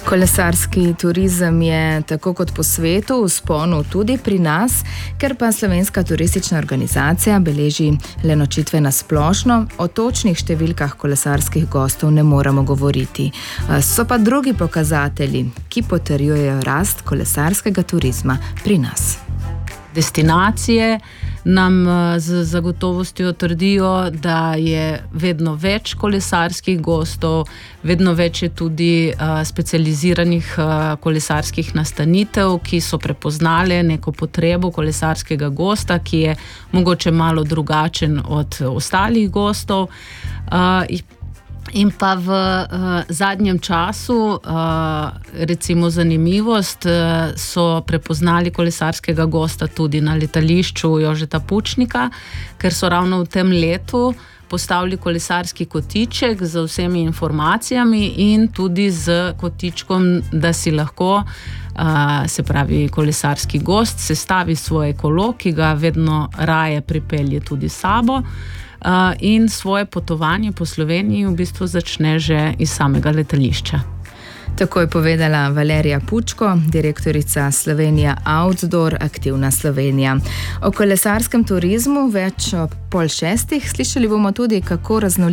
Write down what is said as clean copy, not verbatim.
Kolesarski turizem je tako kot po svetu v vzponu tudi pri nas, ker pa Slovenska turistična organizacija beleži le nočitve na splošno, o točnih številkah kolesarskih gostov ne moremo govoriti. So pa drugi pokazatelji, ki potrjujejo rast kolesarskega turizma pri nas. Destinacije nam z zagotovostjo trdijo, da je vedno več kolesarskih gostov, vedno več je tudi specializiranih kolesarskih nastanitev, ki so prepoznale neko potrebo kolesarskega gosta, ki je mogoče malo drugačen od ostalih gostov. In pa v zadnjem času, recimo zanimivost, so prepoznali kolesarskega gosta tudi na letališču Jožeta Pučnika, ker so ravno v tem letu postavili kolesarski kotiček z vsemi informacijami in tudi z kotičkom, da si lahko, se pravi kolesarski gost, sestavi svoje kolo, ki ga vedno raje pripelje tudi s sabo, in svoje potovanje po Sloveniji v bistvu začne že iz samega letališča. Tako je povedala Valerija Pučko, direktorica Slovenija Outdoor Aktivna Slovenija. O kolesarskem turizmu več ob 5:30. Slišali bomo tudi, kako